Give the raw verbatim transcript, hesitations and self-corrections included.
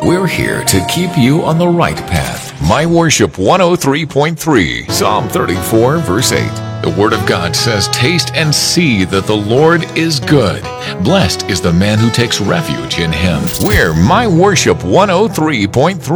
We're here to keep you on the right path. My Worship one oh three point three, Psalm thirty-four, verse eight. The Word of God says, "Taste and see that the Lord is good. Blessed is the man who takes refuge in Him." We're My Worship one oh three point three.